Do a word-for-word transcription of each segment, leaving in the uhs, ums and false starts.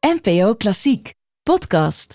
N P O Klassiek podcast.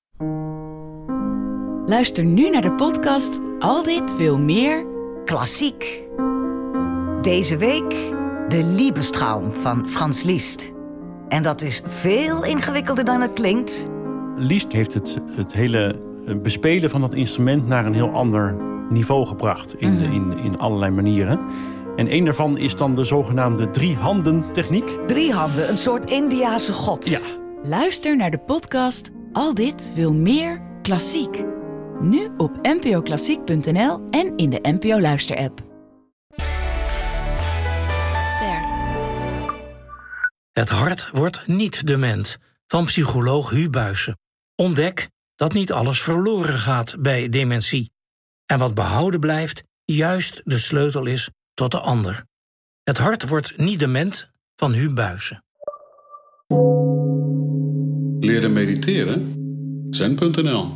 Luister nu naar de podcast Al dit veel meer Klassiek. Deze week de Liebestraum van Franz Liszt. En dat is veel ingewikkelder dan het klinkt. Liszt heeft het, het hele bespelen van dat instrument naar een heel ander niveau gebracht. In, mm-hmm. in, in allerlei manieren. En een daarvan is dan de zogenaamde drie-handen-techniek. Drie handen, een soort Indiase god. Ja. Luister naar de podcast Al dit veel meer Klassiek. Nu op n p o klassiek punt n l en in de N P O Luister-app. Ster. Het hart wordt niet dement, van psycholoog Hu Buijsen. Ontdek dat niet alles verloren gaat bij dementie. En wat behouden blijft, juist de sleutel is tot de ander. Het hart wordt niet dement, van Hu Buijsen. Leren mediteren? zen punt n l.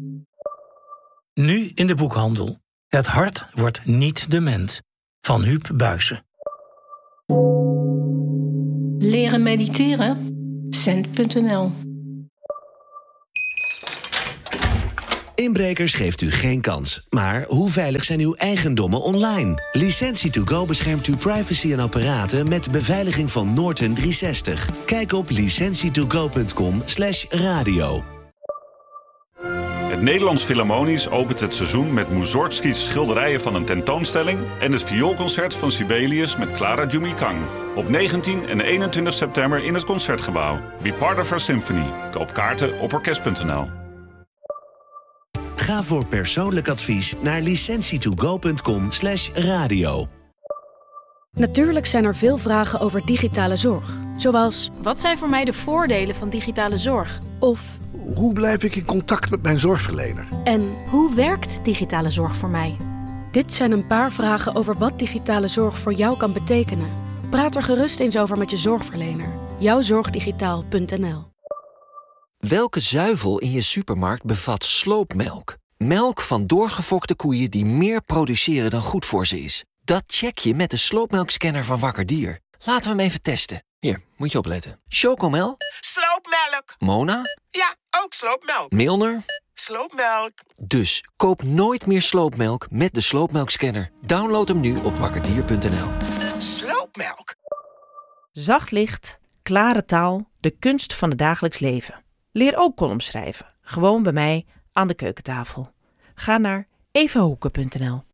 Nu in de boekhandel. Het hart wordt niet dement, van Huub Buijsen. Leren mediteren? zen punt n l. Inbrekers geeft u geen kans. Maar hoe veilig zijn uw eigendommen online? Licentie to go beschermt uw privacy en apparaten met de beveiliging van Norton driehonderdzestig. Kijk op licentie to go punt com slash radio. Het Nederlands Philharmonisch opent het seizoen met Mussorgskis schilderijen van een tentoonstelling en het vioolconcert van Sibelius met Clara Jumikang. Op negentien en eenentwintig september in het Concertgebouw. Be part of our symphony. Koop kaarten op orkest punt n l. Ga voor persoonlijk advies naar licentie to go punt com slash radio. Natuurlijk zijn er veel vragen over digitale zorg. Zoals, wat zijn voor mij de voordelen van digitale zorg? Of, hoe blijf ik in contact met mijn zorgverlener? En, hoe werkt digitale zorg voor mij? Dit zijn een paar vragen over wat digitale zorg voor jou kan betekenen. Praat er gerust eens over met je zorgverlener. jouwzorgdigitaal punt n l. Welke zuivel in je supermarkt bevat sloopmelk? Melk van doorgefokte koeien die meer produceren dan goed voor ze is. Dat check je met de sloopmelkscanner van Wakker Dier. Laten we hem even testen. Hier, moet je opletten. Chocomel? Sloopmelk. Mona? Ja, ook sloopmelk. Milner? Sloopmelk. Dus koop nooit meer sloopmelk met de sloopmelkscanner. Download hem nu op wakkerdier punt n l. Sloopmelk. Zacht licht, klare taal, de kunst van het dagelijks leven. Leer ook columns schrijven. Gewoon bij mij aan de keukentafel. Ga naar evahoeken punt n l.